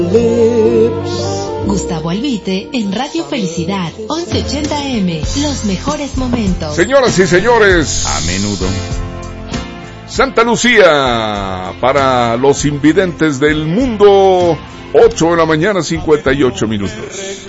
Gustavo Albite en Radio Felicidad, 1180M, los mejores momentos. Señoras y señores, a menudo. Santa Lucía, para los invidentes del mundo, 8 de la mañana, 58 minutos.